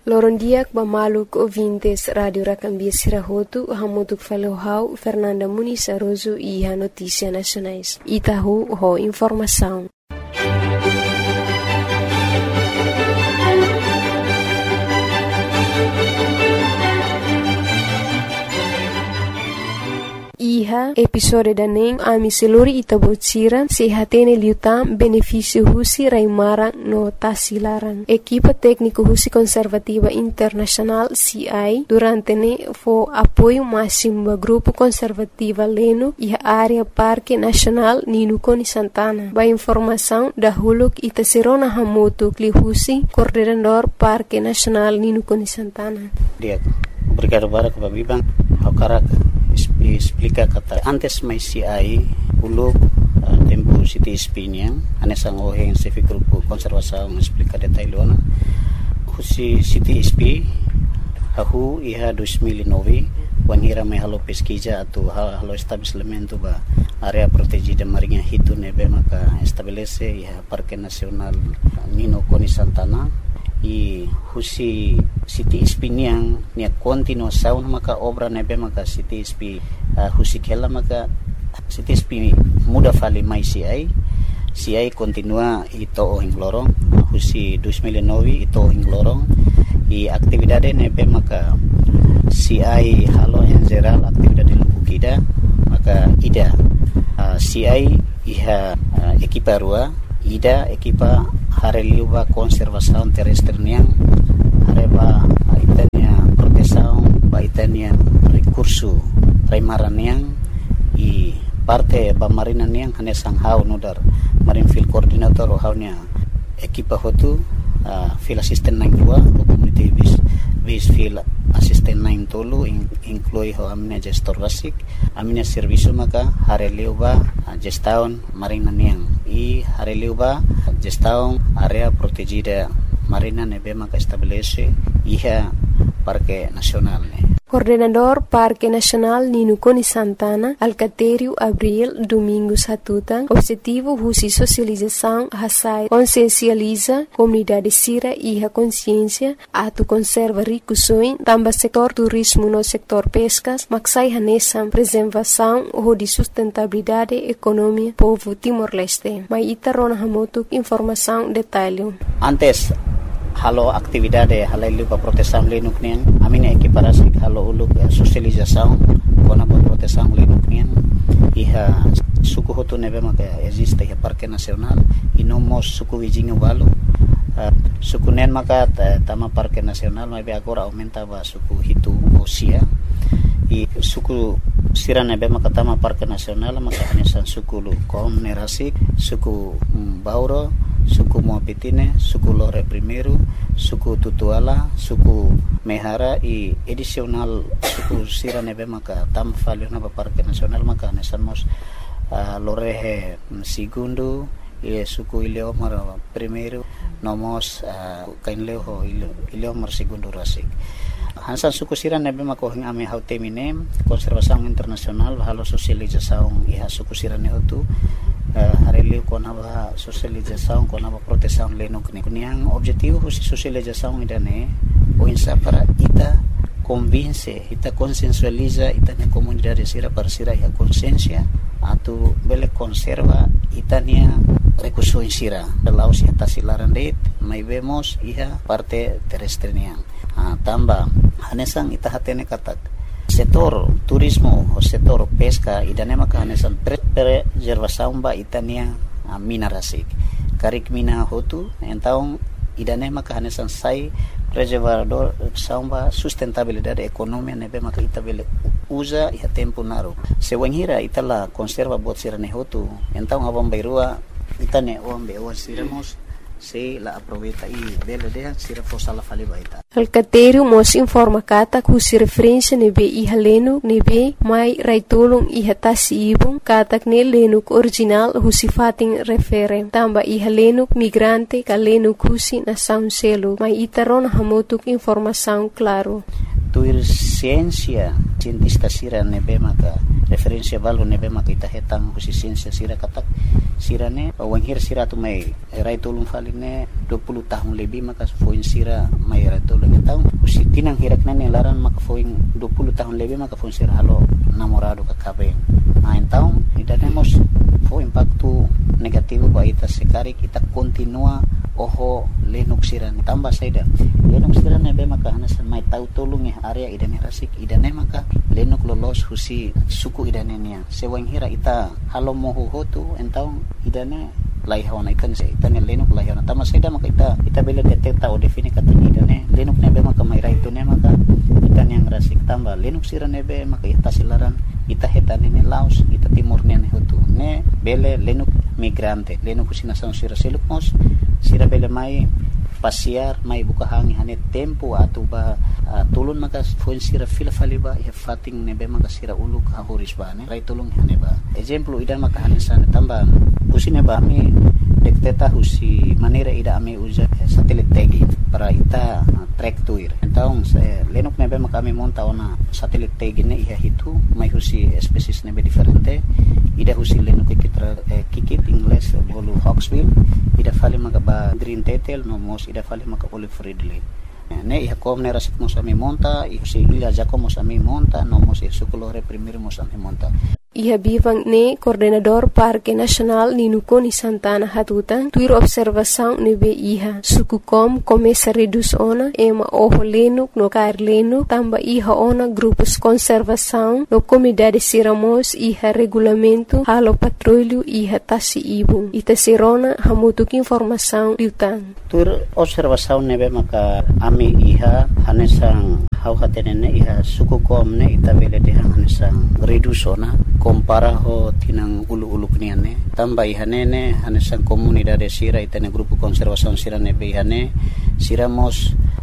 Lorondiak bamaluk ouvintes Radio Rakambia Sirahotu, hamutuk falohau Fernanda Muniz Aroso e a Notícia Nacionais. Itahu ho informação. Iha episode daning ami seluri itabotsira sehatene liutam benefício husi raimarang no tasilarang. Equipa técnico husi conservativa internacional CI durante ne fo apoio máximo ba grupo conservativa leno iha área Parque Nacional Ninukoni Santana. Ba informação da huluk itaserona hamotu kli husi coordenador Parque Nacional Ninukoni Santana. Obrigado para Babibang. Hakarak explica kata antes mai CI uluk tempo City Spiniang anesang oheng civic grupo konservasaung explica detailona husi City SP ahu iha 2009 wanhira mai halo pesquisa atau halo estabelecimento ba area protegida marinha hitu nebe maka estabelece iha Parque Nacional Ninukoni Santana i husi City SP niang nia continuação maka obra nebe maka City SP husi kela maka City SP muda fali mai CI continua ito ohing lorong husi 2009 ito ohing lorong i aktividade nebe maka CI halo yang geral aktividade lubukida maka ida CI iha ekipa rua ida ekipa hareliuba konservasaun terrestre niang hareba itania protesaun ba itania recurso raimaran niang i parte ba marina niang hanesang hau nudar marin field coordinator o haunya ekipa hotu field assistant 92 community base field assistant 9 tolu inclui ho amne gestor basic amne servicio maka hareliuba gestaun marina niang i hareliuba gestaun area protegida marina nebe maka estabelece iha Parque Nacional Coordenador Parque Nacional Ninukoni Santana Alcatério Abril Domingos Hatutan objetivo husi socialização hasai consciencializa comunidade sira iha consciência atu conserva ricusoin tamba setor turismo no setor pescas maksai hanesam preservação ho di sustentabilidade economia povo Timor-Leste mai itarona hamotuk informação detalhe antes halo aktividade halailupa proteção linuk nian amine equiparasi halo uluk socialização kona proteção linuk nian iha suku hotu nebe maka existe iha Parque Nacional inomos suku wijingu walu suku nen maka tama Parque Nacional mai agora aumenta ba suku hitu osia i suku sira nebe maka tama Parque Nacional maka hanesan suku lu kom nerasik suku bauro suku Moapitine, suku Lore Primeiro, suku Tutuala, suku Mehara i edisional suku sira nebe maka tam valio na Parque Nacional maka nesamos Lorehe Segundo i suku Ileomar Primeiro nomos kainleo Ileomar Segundo rasik hansan suku sira nebe maka hing ame hautemine konservasaung internasional halo sosializasaung iha suku sira nehotu hareliu konaba socialização konaba proteção lenuk ni kuniang objetivo husi socialização idane o insa para ita convince ita consensualiza ita ne comunidade sira parsira ya consciência atu bele conserva itania recurso sira laos ya tasilaran det mai vemos iha parte terrestre niang tamba hanesang ita hatene katak setor turismo o setor pesca idane maka hanesan preservação ba itania mina rasik karik mina hotu entaung idane maka hanesan sai preservador samba sustentabilidade economia nebe maka itabele usa iha tempo naru sewanhira itala conserva bot sirane hotu entaung abang bairua itane ombe o siramos se la aproveita e bela dea sira fosala fali baita Alcatério mos informa kata kusi referência nebe iha lenuk nebe mai raitolong iha tasi ibong katak ne lenuk original husi fating refere tamba iha lenuk migrante ka lenuk husi na sound selo mai itaron hamotuk informação claro tuir ciência cientista sira nebe maka referensia balu nebe maka ita hetang khusisensia sira katak sira ne wanghir sira tu mai rai tulung faline 20 tahun lebih maka foin sira mai rai tulung tahun usi tinang hirak nene laran maka foin 20 tahun lebih maka foin sira halo namorado kakabe main tahun idane mos fo impacto negativo ba ita sekari kita continua oho lenuk sira tambah saida lenuk sira nebe maka hanasan mai tau tulung area idane rasik idane maka lenuk lolos husi suku idane nia sewang hira ita halo mohu hotu entau idane laihawana ikan se itane lenuk laihawana tambah saida maka ita bela detecta o defini kata idane lenuk nebe maka mai rai tu ne maka ikan yang rasik tambah lenuk sira nebe maka ita silaran ita hetane ne laos ita timur ne hotu ne bele lenuk migrante lenuk kusina sang sira selukmos sira bele mai pasiar mai buka hangi hane tempo atau ba tulun maka foin sira fila faliba ya fating nebe maka sira uluk hahuris ba ne rai tulung hane ba example idan maka hane sana tambah usine ba mi dekteta husi manera ida ame uja satelit tagi para ita track tuir então lenuk nebe maka mi monta ona satelit tagi ne iha hitu mai husi species nebe diferente ida husi lenuk kikit English bolu hawksbill ida fali maka ba green tetel no mos ida fali maka olive ridley ne iha kom ne rasik mos ami monta iha si ila jako mos ami monta no mos sukulore primir mos ami monta Iha bivang ne coordenador Parque Nacional Ninukoni Santana Hatutan tuir observação nebe iha suku kom começa reduz ona ema oho lenuk no kair lenuk tamba iha ona grupos conservação no comunidade siramos iha regulamento halo patrulho iha tasi ibung ita sirona hamutuk informação liutan tuir observação nebe maka ami iha hanesang hau hatenene iha suku kom ne ita bele de hanesang reduz ona kompara ho tinang ulu-ulu kniane tambah ihanene hanesan komunidade sira itane grupo konservasyon sira nebe ihane sira mos